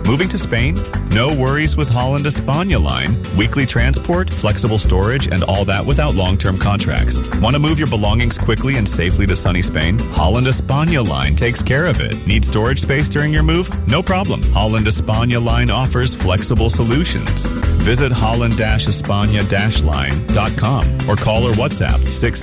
Moving to Spain? No worries with Holland España line. Weekly transport, flexible storage, and all that without long-term contracts. Want to move your belongings quickly and safely to sunny Spain? Holland España line takes care of it. Need storage space during your move? No problem. Holland España line offers flexible solutions. Visit holland-españa-line.com or call or WhatsApp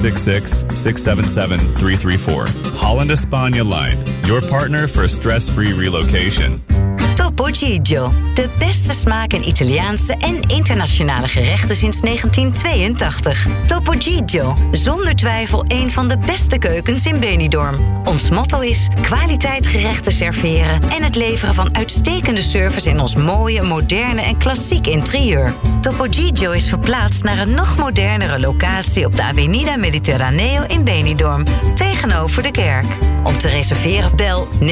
666-677-334. Holland España line, your partner for stress-free relocation. Topo Gigio, de beste smaak in Italiaanse en internationale gerechten sinds 1982. Topo Gigio, zonder twijfel een van de beste keukens in Benidorm. Ons motto is kwaliteit gerechten serveren en het leveren van uitstekende service in ons mooie, moderne en klassiek interieur. Topo Gigio is verplaatst naar een nog modernere locatie op de Avenida Mediterraneo in Benidorm, tegenover de kerk. Om te reserveren bel 95-585-7168.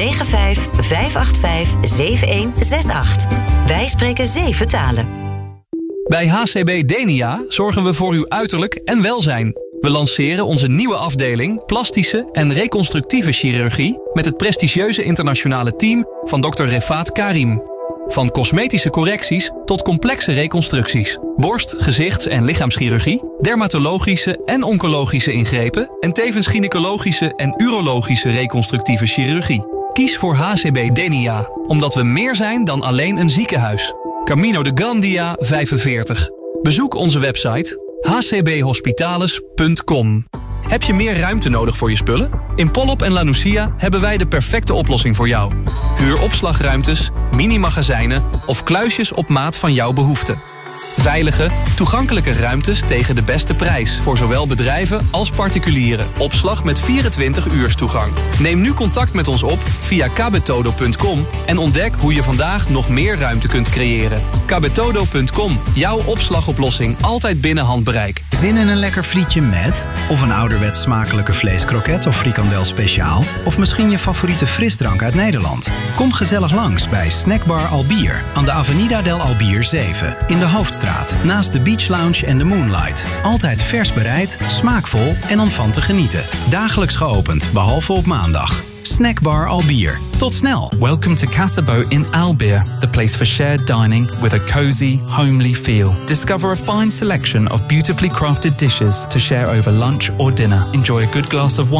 Wij spreken 7 talen. Bij HCB Denia zorgen we voor uw uiterlijk en welzijn. We lanceren onze nieuwe afdeling plastische en reconstructieve chirurgie met het prestigieuze internationale team van Dr. Refaat Karim. Van cosmetische correcties tot complexe reconstructies. Borst-, gezichts- en lichaamschirurgie, dermatologische en oncologische ingrepen en tevens gynaecologische en urologische reconstructieve chirurgie. Kies voor HCB Denia, omdat we meer zijn dan alleen een ziekenhuis. Camino de Gandia 45. Bezoek onze website hcbhospitales.com. Heb je meer ruimte nodig voor je spullen? In Polop en La Nucia hebben wij de perfecte oplossing voor jou. Huur opslagruimtes, mini-magazijnen of kluisjes op maat van jouw behoeften. Veilige, toegankelijke ruimtes tegen de beste prijs. Voor zowel bedrijven als particulieren. Opslag met 24 uur toegang. Neem nu contact met ons op via kabetodo.com en ontdek hoe je vandaag nog meer ruimte kunt creëren. Kabetodo.com, jouw opslagoplossing altijd binnen handbereik. Zin in een lekker frietje met? Of een ouderwets smakelijke vleeskroket of frikandel speciaal? Of misschien je favoriete frisdrank uit Nederland? Kom gezellig langs bij Snackbar Albier aan de Avenida del Albier 7 in de Hoofdstraat. Naast de Beach Lounge en de Moonlight. Altijd vers bereid, smaakvol en om van te genieten. Dagelijks geopend, behalve op maandag. Snackbar Albier. Tot snel. Welcome to Casabo in Albier, the place for shared dining with a cozy, homely feel. Discover a fine selection of beautifully crafted dishes to share over lunch or dinner. Enjoy a good glass of wine